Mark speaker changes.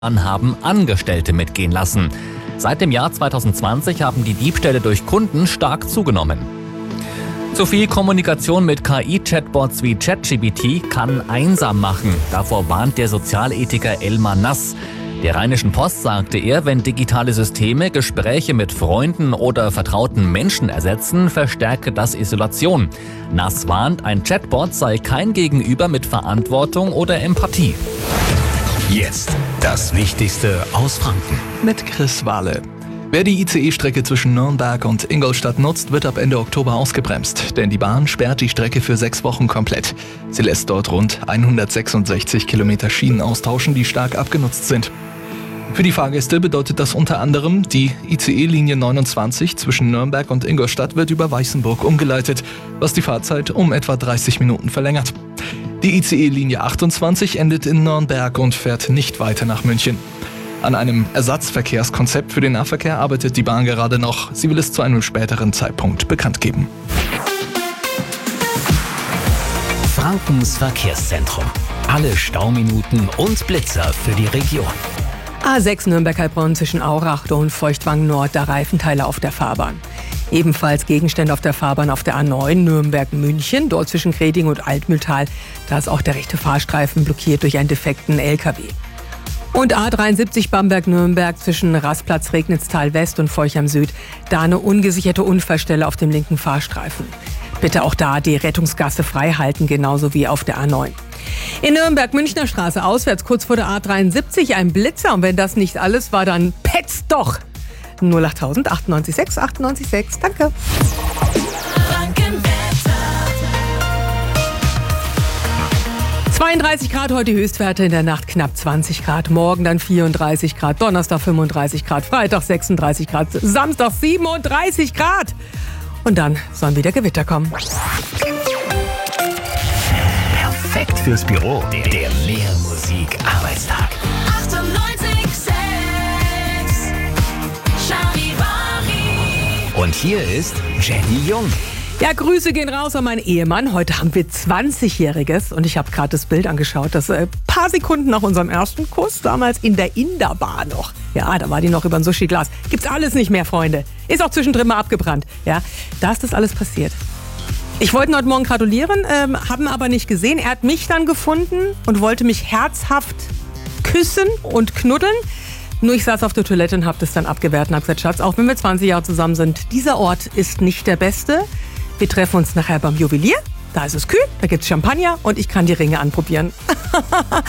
Speaker 1: haben Angestellte mitgehen lassen. Seit dem Jahr 2020 haben die Diebstähle durch Kunden stark zugenommen. Zu viel Kommunikation mit KI-Chatbots wie ChatGPT kann einsam machen. Davor warnt der Sozialethiker Elmar Nass. Der Rheinischen Post sagte er, wenn digitale Systeme Gespräche mit Freunden oder vertrauten Menschen ersetzen, verstärke das Isolation. Nass warnt, ein Chatbot sei kein Gegenüber mit Verantwortung oder Empathie.
Speaker 2: Jetzt das Wichtigste aus Franken.
Speaker 3: Mit Chris Wahle. Wer die ICE-Strecke zwischen Nürnberg und Ingolstadt nutzt, wird ab Ende Oktober ausgebremst. Denn die Bahn sperrt die Strecke für 6 Wochen komplett. Sie lässt dort rund 166 Kilometer Schienen austauschen, die stark abgenutzt sind. Für die Fahrgäste bedeutet das unter anderem, die ICE-Linie 29 zwischen Nürnberg und Ingolstadt wird über Weißenburg umgeleitet, was die Fahrzeit um etwa 30 Minuten verlängert. Die ICE-Linie 28 endet in Nürnberg und fährt nicht weiter nach München. An einem Ersatzverkehrskonzept für den Nahverkehr arbeitet die Bahn gerade noch. Sie will es zu einem späteren Zeitpunkt bekannt geben.
Speaker 2: Frankens Verkehrszentrum. Alle Stauminuten und Blitzer für die Region.
Speaker 4: A6 Nürnberg-Heilbronn zwischen Aurach und Feuchtwangen Nord, der Reifenteile auf der Fahrbahn. Ebenfalls Gegenstände auf der Fahrbahn auf der A9 Nürnberg-München, dort zwischen Greding und Altmühltal. Da ist auch der rechte Fahrstreifen blockiert durch einen defekten LKW. Und A73 Bamberg-Nürnberg zwischen Rastplatz Regnitztal West und Forchheim Süd. Da eine ungesicherte Unfallstelle auf dem linken Fahrstreifen. Bitte auch da die Rettungsgasse frei halten, genauso wie auf der A9. In Nürnberg Münchner Straße auswärts, kurz vor der A73, ein Blitzer. Und wenn das nicht alles war, dann petz doch. 08000 98 98 6. Danke. 32 Grad heute Höchstwerte, in der Nacht knapp 20 Grad, morgen dann 34 Grad, Donnerstag 35 Grad, Freitag 36 Grad, Samstag 37 Grad. Und dann sollen wieder Gewitter kommen.
Speaker 2: Perfekt fürs Büro. Der Mehr-Musik-Arbeitstag.
Speaker 5: 98,6 Charivari.
Speaker 2: Und hier ist Jenny Jung.
Speaker 4: Ja, Grüße gehen raus an meinen Ehemann. Heute haben wir 20-Jähriges und ich habe gerade das Bild angeschaut. Das paar Sekunden nach unserem ersten Kuss, damals in der Inderbar noch. Ja, da war die noch über ein Sushi-Glas. Gibt's alles nicht mehr, Freunde. Ist auch zwischendrin mal abgebrannt. Ja, da ist das alles passiert. Ich wollte ihn heute Morgen gratulieren, habe ihn aber nicht gesehen. Er hat mich dann gefunden und wollte mich herzhaft küssen und knuddeln. Nur ich saß auf der Toilette und habe das dann abgewehrt und habe gesagt, Schatz, auch wenn wir 20 Jahre zusammen sind, dieser Ort ist nicht der beste. Wir treffen uns nachher beim Juwelier. Da ist es kühl, da gibt's Champagner und ich kann die Ringe anprobieren.